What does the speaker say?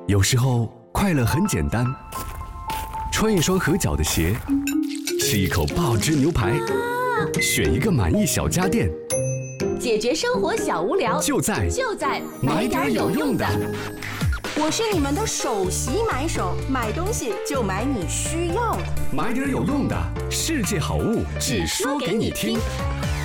有时候快乐很简单，穿一双合脚的鞋，吃一口爆汁牛排，选一个满意小家电， 解决生活小无聊， 就在买点有用的。 我是你们的首席买手，买东西就买你需要的， 买点有用的，世界好物只说给你听。